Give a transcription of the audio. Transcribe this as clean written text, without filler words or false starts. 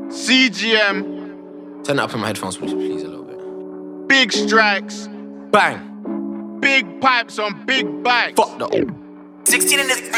CGM. Turn it up in my headphones, please, a little bit. Big strikes. Bang. Big pipes on big bikes. Fuck the 16 in this